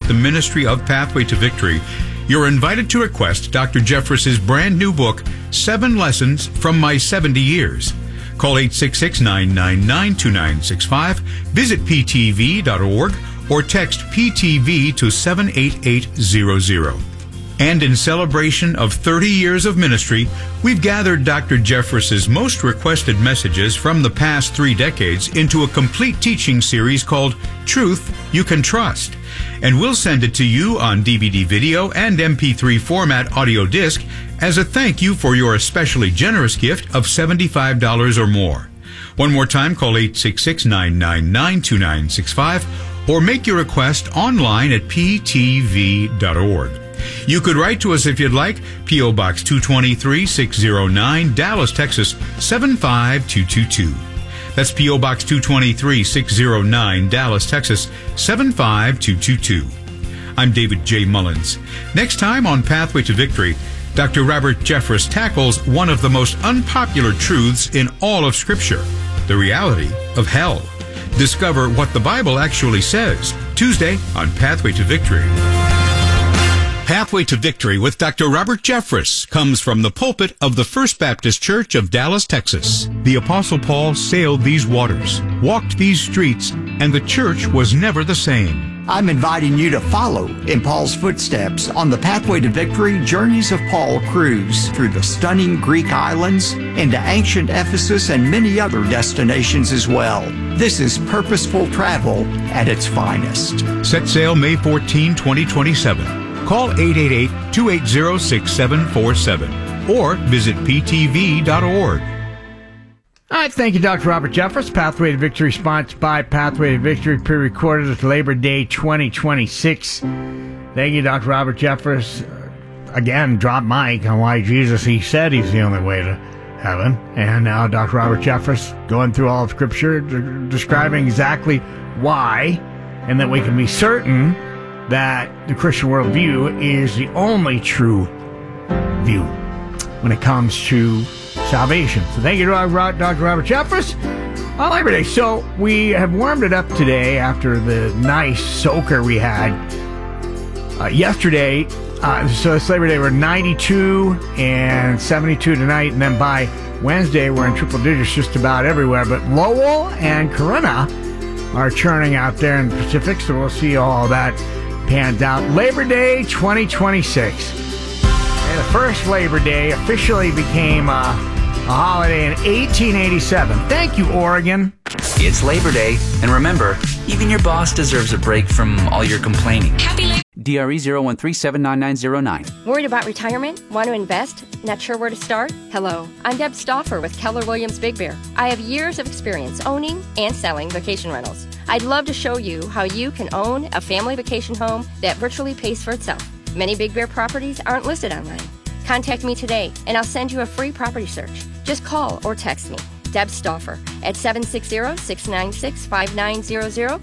the ministry of Pathway to Victory, you're invited to request Dr. Jeffress's brand new book, 7 Lessons from My 70 Years. Call 866-999-2965, visit ptv.org, or text PTV to 78800. And in celebration of 30 years of ministry, we've gathered Dr. Jeffress's most requested messages from the past 3 decades into a complete teaching series called Truth You Can Trust. And we'll send it to you on DVD video and MP3 format audio disc as a thank you for your especially generous gift of $75 or more. One more time, call 866-999-2965 or make your request online at ptv.org. You could write to us if you'd like. P.O. Box 223-609, Dallas, Texas 75222. That's P.O. Box 223-609, Dallas, Texas 75222. I'm David J. Mullins. Next time on Pathway to Victory, Dr. Robert Jeffress tackles one of the most unpopular truths in all of Scripture, the reality of hell. Discover what the Bible actually says. Tuesday on Pathway to Victory. Pathway to Victory with Dr. Robert Jeffress comes from the pulpit of the First Baptist Church of Dallas, Texas. The Apostle Paul sailed these waters, walked these streets, and the church was never the same. I'm inviting you to follow in Paul's footsteps on the Pathway to Victory Journeys of Paul cruise through the stunning Greek islands, into ancient Ephesus, and many other destinations as well. This is purposeful travel at its finest. Set sail May 14, 2027. Call 888-280-6747 or visit ptv.org. All right, thank you, Dr. Robert Jeffress. Pathway to Victory, sponsored by Pathway to Victory, pre-recorded at Labor Day 2026. Thank you, Dr. Robert Jeffress. Again, drop mic on why Jesus, he said he's the only way to heaven. And now Dr. Robert Jeffress going through all of Scripture, describing exactly why, and that we can be certain that the Christian worldview is the only true view when it comes to salvation. So thank you to Dr. Robert Jeffress on Labor Day. So we have warmed it up today after the nice soaker we had yesterday. So this Labor Day we're 92 and 72 tonight, and then by Wednesday we're in triple digits just about everywhere. But Lowell and Corunna are churning out there in the Pacific, so we'll see all that panned out. Labor Day 2026. And the first Labor Day officially became a holiday in 1887. Thank you, Oregon. It's Labor Day, and remember, even your boss deserves a break from all your complaining. Happy Labor DRE 013-79909. Worried about retirement? Want to invest? Not sure where to start? Hello, I'm Deb Stauffer with Keller Williams Big Bear. I have years of experience owning and selling vacation rentals. I'd love to show you how you can own a family vacation home that virtually pays for itself. Many Big Bear properties aren't listed online. Contact me today, and I'll send you a free property search. Just call or text me, Deb Stauffer, at 760-696-5900,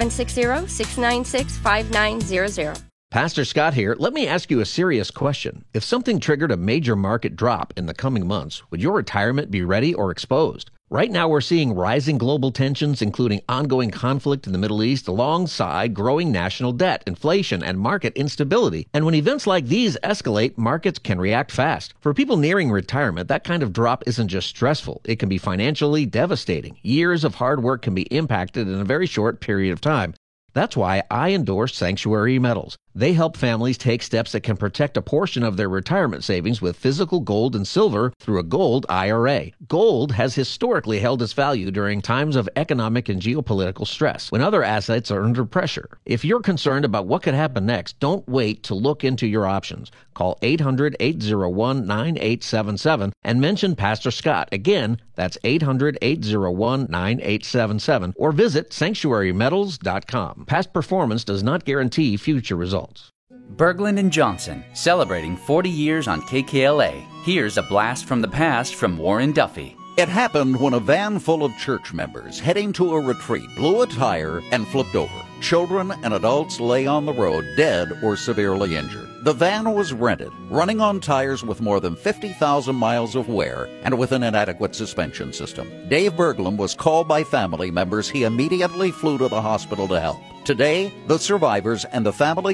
760-696-5900. Pastor Scott here. Let me ask you a serious question. If something triggered a major market drop in the coming months, would your retirement be ready or exposed? Right now, we're seeing rising global tensions, including ongoing conflict in the Middle East, alongside growing national debt, inflation, and market instability. And when events like these escalate, markets can react fast. For people nearing retirement, that kind of drop isn't just stressful. It can be financially devastating. Years of hard work can be impacted in a very short period of time. That's why I endorse Sanctuary Metals. They help families take steps that can protect a portion of their retirement savings with physical gold and silver through a gold IRA. Gold has historically held its value during times of economic and geopolitical stress, when other assets are under pressure. If you're concerned about what could happen next, don't wait to look into your options. Call 800-801-9877 and mention Pastor Scott. Again, that's 800-801-9877, or visit sanctuarymetals.com. Past performance does not guarantee future results. Berglund and Johnson, celebrating 40 years on KKLA. Here's a blast from the past from Warren Duffy. It happened when a van full of church members heading to a retreat blew a tire and flipped over. Children and adults lay on the road dead or severely injured. The van was rented, running on tires with more than 50,000 miles of wear and with an inadequate suspension system. Dave Berglund was called by family members. He immediately flew to the hospital to help. Today, the survivors and the family